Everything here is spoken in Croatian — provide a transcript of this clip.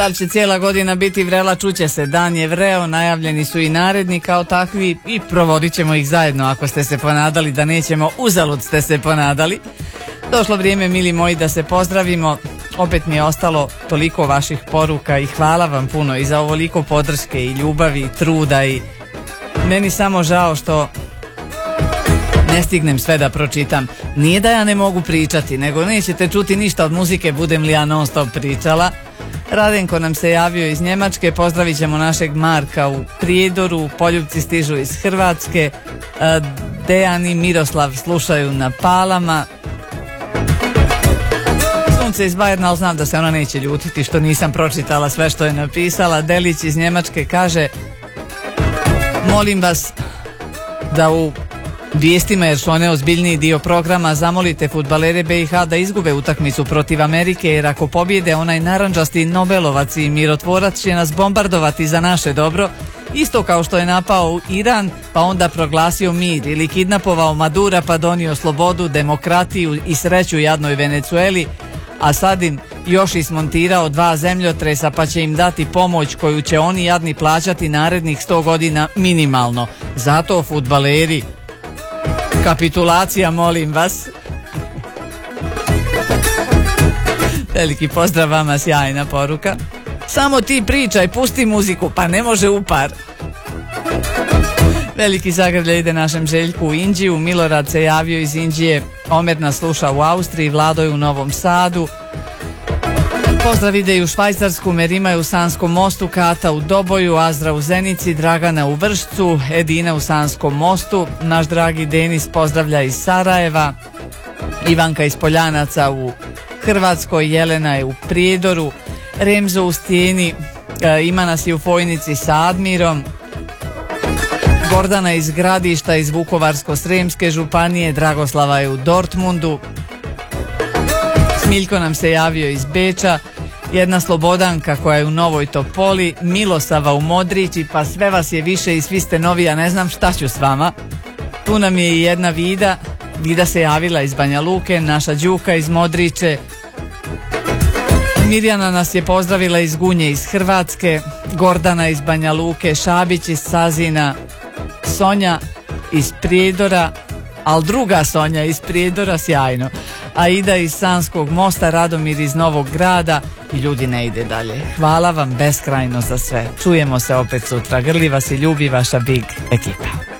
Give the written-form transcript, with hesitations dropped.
Da li će cijela godina biti vrela, čuće se. Dan je vreo, najavljeni su i naredni kao takvi i provodit ćemo ih zajedno. Ako ste se ponadali da nećemo, uzalud ste se ponadali. Došlo vrijeme, mili moji, da se pozdravimo. Opet mi je ostalo toliko vaših poruka i hvala vam puno i za ovoliko podrške i ljubavi i truda i meni samo žao što ne stignem sve da pročitam. Nije da ja ne mogu pričati, nego nećete čuti ništa od muzike budem li ja non stop pričala. Radenko nam se javio iz Njemačke, pozdravit ćemo našeg Marka u Prijedoru, poljupci stižu iz Hrvatske, Dejan i Miroslav slušaju na Palama. Sunce iz Bajerna, ali znam da se ona neće ljutiti što nisam pročitala sve što je napisala. Delić iz Njemačke kaže: molim vas da u vijestima, jer su one ozbiljniji dio programa, zamolite fudbalere BiH da izgube utakmicu protiv Amerike, jer ako pobjede onaj narandžasti Nobelovac i mirotvorac će nas bombardovati za naše dobro, isto kao što je napao Iran pa onda proglasio mir, ili kidnapovao Madura pa donio slobodu, demokratiju i sreću jadnoj Venecueli, a sad im još ismontirao 2 zemljotresa pa će im dati pomoć koju će oni jadni plaćati narednih 100 godina minimalno. Zato fudbaleri, kapitulacija, molim vas. Veliki pozdrav vama, sjajna poruka. Samo ti pričaj, pusti muziku, pa ne može upar. Veliki zagrljaj ide našem Željku u Inđiju. Milorad se javio iz Inđije. Omer nas sluša u Austriji, Vlado je u Novom Sadu. Pozdrav ide i u Švajcarsku, Merima je u Sanskom mostu, Kata u Doboju, Azra u Zenici, Dragana u Vršcu, Edina u Sanskom mostu. Naš dragi Denis pozdravlja iz Sarajeva, Ivanka iz Poljanaca u Hrvatskoj, Jelena je u Prijedoru, Remzo u Stijeni, ima nas i u Fojnici sa Admirom, Gordana iz Gradišta iz Vukovarsko-srijemske županije, Dragoslava je u Dortmundu, Smiljko nam se javio iz Beča, jedna Slobodanka koja je u Novoj Topoli, Milosava u Modrići, pa sve vas je više i svi ste novi, ja ne znam šta ću s vama. Tu nam je i jedna Vida se javila iz Banja Luke, naša Đuka iz Modriće, Mirjana nas je pozdravila iz Gunje iz Hrvatske, Gordana iz Banja Luke, Šabić iz Sazina, Sonja iz Prijedora, ali druga Sonja iz Prijedora, sjajno. Aida iz Sanskog mosta, Radomir iz Novog Grada i ljudi ne ide dalje. Hvala vam beskrajno za sve. Čujemo se opet sutra. Grli vas i ljubi vaša Big ekipa.